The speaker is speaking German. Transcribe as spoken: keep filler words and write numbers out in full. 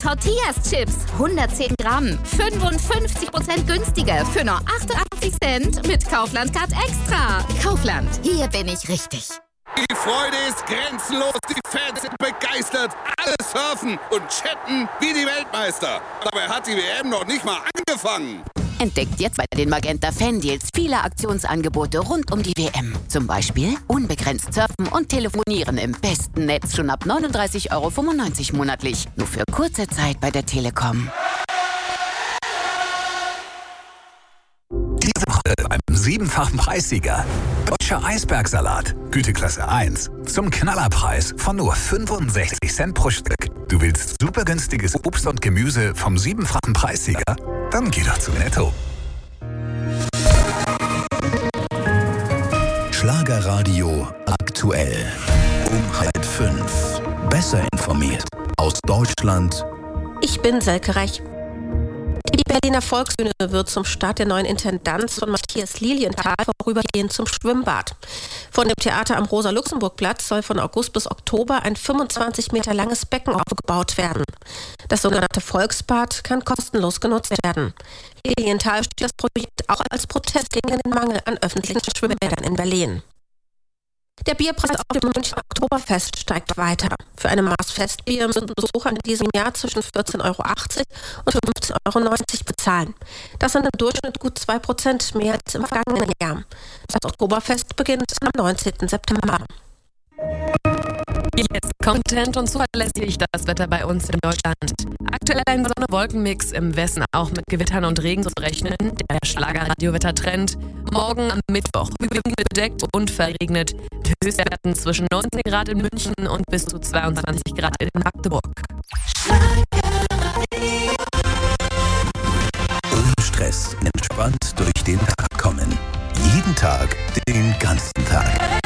Tortillas-Chips, hundertzehn Gramm, fünfundfünfzig Prozent günstiger für nur achtundachtzig Cent mit Kaufland Card Extra. Kaufland, hier bin ich richtig. Die Freude ist grenzenlos, die Fans sind begeistert, alle surfen und chatten wie die Weltmeister. Dabei hat die W M noch nicht mal angefangen. Entdeckt jetzt bei den Magenta Fan-Deals viele Aktionsangebote rund um die W M. Zum Beispiel unbegrenzt surfen und telefonieren im besten Netz schon ab neununddreißig Euro fünfundneunzig monatlich. Nur für kurze Zeit bei der Telekom. Diese Woche beim siebenfachen Preissieger. Deutscher Eisbergsalat, Güteklasse eins. Zum Knallerpreis von nur fünfundsechzig Cent pro Stück. Du willst super günstiges Obst und Gemüse vom siebenfachen Preissieger? Dann geh doch zu Netto. Schlagerradio aktuell. Um halb fünf. Besser informiert. Aus Deutschland. Ich bin Selke Reich. Die Berliner Volksbühne wird zum Start der neuen Intendanz von Matthias Lilienthal vorübergehend zum Schwimmbad. Von dem Theater am Rosa-Luxemburg-Platz soll von August bis Oktober ein fünfundzwanzig Meter langes Becken aufgebaut werden. Das sogenannte Volksbad kann kostenlos genutzt werden. Lilienthal steht das Projekt auch als Protest gegen den Mangel an öffentlichen Schwimmbädern in Berlin. Der Bierpreis auf dem Münchner Oktoberfest steigt weiter. Für eine Maß Festbier müssen Besucher in diesem Jahr zwischen vierzehn Euro achtzig und fünfzehn Euro neunzig bezahlen. Das sind im Durchschnitt gut zwei Prozent mehr als im vergangenen Jahr. Das Oktoberfest beginnt am neunzehnten September. Jetzt Content und zuverlässig das Wetter bei uns in Deutschland. Aktuell ein Sonne-Wolken-Mix, im Westen auch mit Gewittern und Regen zu rechnen. Der Schlager-Radio-Wettertrend. Morgen am Mittwoch überwiegend bedeckt und verregnet. Höchstwerten zwischen neunzehn Grad in München und bis zu zweiundzwanzig Grad in Magdeburg. Ohne Stress, entspannt durch den Tag kommen. Jeden Tag, den ganzen Tag.